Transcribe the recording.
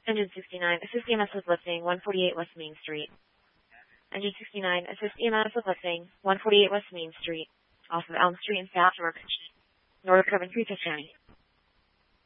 Engine 69, assist EMS with lifting, 148 West Main Street. Engine 69, assist EMS with lifting, 148 West Main Street, off of Elm Street and South North Coventry, County.